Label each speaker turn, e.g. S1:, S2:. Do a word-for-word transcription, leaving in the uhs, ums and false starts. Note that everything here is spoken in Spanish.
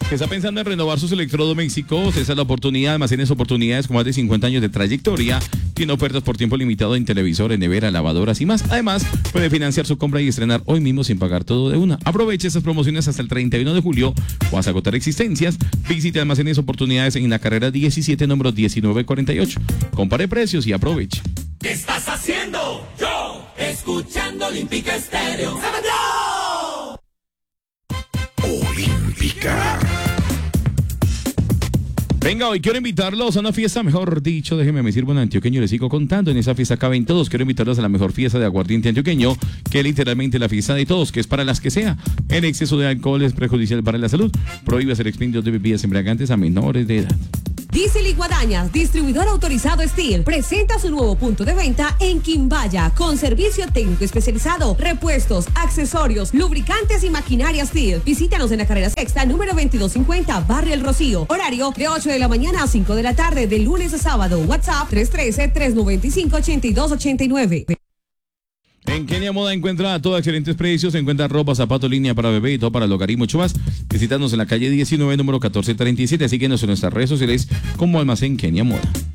S1: que está pensando en renovar sus electrodomésticos. Esa es la oportunidad. Almacenes Oportunidades con más de cincuenta años de trayectoria. Tiene ofertas por tiempo limitado en televisores, nevera, lavadoras y más. Además, puede financiar su compra y estrenar hoy mismo sin pagar todo de una. Aproveche estas promociones hasta el treinta y uno de julio o hasta agotar existencias. Visite Almacenes Oportunidades en la carrera diecisiete, número diecinueve cuarenta y ocho. Compare precios y aproveche.
S2: ¿Qué estás haciendo? Yo, escuchando Olímpica Estéreo. ¡Sábado!
S3: Olímpica.
S1: Venga, hoy quiero invitarlos a una fiesta, mejor dicho, déjeme me sirvo en antioqueño, les sigo contando. En esa fiesta caben todos. Quiero invitarlos a la mejor fiesta de aguardiente antioqueño, que es literalmente la fiesta de todos, que es para las que sea. El exceso de alcohol es perjudicial para la salud. Prohíbe hacer expendio de bebidas embriagantes a menores de edad.
S4: Diesel y Guadañas, distribuidor autorizado Steel, presenta su nuevo punto de venta en Quimbaya, con servicio técnico especializado, repuestos, accesorios, lubricantes y maquinaria Steel. Visítanos en la carrera sexta, número veintidós cincuenta, Barrio El Rocío. Horario de ocho de la mañana a cinco de la tarde, de lunes a sábado. WhatsApp tres uno tres, tres nueve cinco, ocho dos ocho nueve.
S1: En Kenia Moda encuentra todo a excelentes precios. Encuentra ropa, zapatos, línea para bebé y todo para el hogar y mucho más. Visítanos en la calle diecinueve, número catorce treinta y siete. Síguenos en nuestras redes sociales como Almacén Kenia Moda.